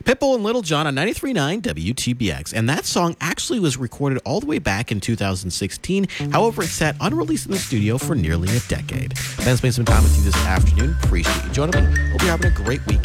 Pitbull and Little John on 93.9 WTBX. And that song actually was recorded all the way back in 2016. However, it sat unreleased in the studio for nearly a decade. Ben's spending some time with you this afternoon. Appreciate you joining me. Hope you're having a great weekend.